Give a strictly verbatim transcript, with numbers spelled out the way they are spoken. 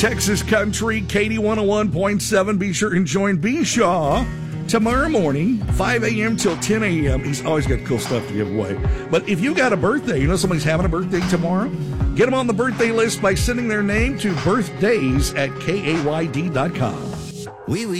Texas Country, Katie one oh one point seven. Be sure and join B. Shaw tomorrow morning, five a.m. till ten a.m. He's always got cool stuff to give away. But if you got a birthday, you know somebody's having a birthday tomorrow, get them on the birthday list by sending their name to birthdays at K A Y D dot com. Oui, oui.